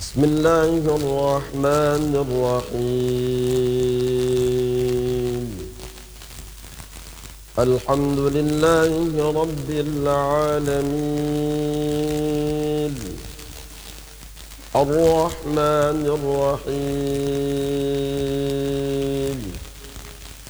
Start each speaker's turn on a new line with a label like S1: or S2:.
S1: بسم الله الرحمن الرحيم. الحمد لله رب العالمين، الرحمن الرحيم،